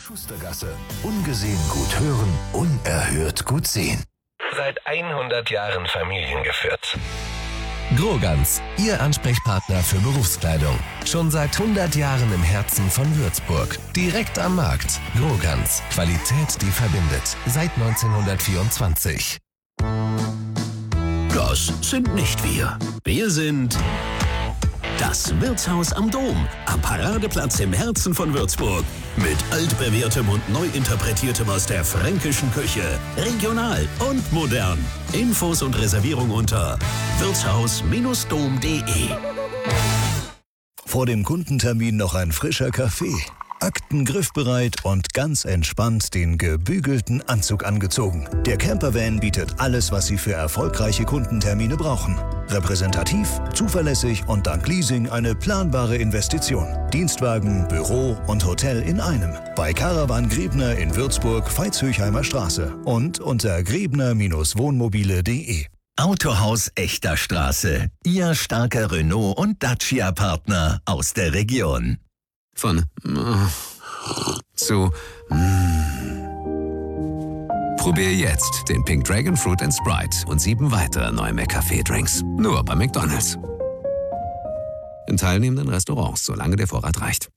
Schustergasse. Ungesehen gut hören, unerhört gut sehen. Seit 100 Jahren familiengeführt. Grogans, Ihr Ansprechpartner für Berufskleidung. Schon seit 100 Jahren im Herzen von Würzburg. Direkt am Markt. Grogans, Qualität, die verbindet. Seit 1924. Das sind nicht wir. Wir sind das Wirtshaus am Dom, am Paradeplatz im Herzen von Würzburg. Mit altbewährtem und neu interpretiertem aus der fränkischen Küche. Regional und modern. Infos und Reservierung unter wirtshaus-dom.de. Vor dem Kundentermin noch ein frischer Kaffee. Akten griffbereit und ganz entspannt den gebügelten Anzug angezogen. Der Campervan bietet alles, was Sie für erfolgreiche Kundentermine brauchen. Repräsentativ, zuverlässig und dank Leasing eine planbare Investition. Dienstwagen, Büro und Hotel in einem. Bei Caravan Grebner in Würzburg, Veitshöchheimer Straße und unter grebner-wohnmobile.de. Autohaus Echter Straße. Ihr starker Renault- und Dacia-Partner aus der Region. Von zu Probier jetzt den Pink Dragon Fruit & Sprite und 7 weitere neue McCafé-Drinks. Nur bei McDonald's. In teilnehmenden Restaurants, solange der Vorrat reicht.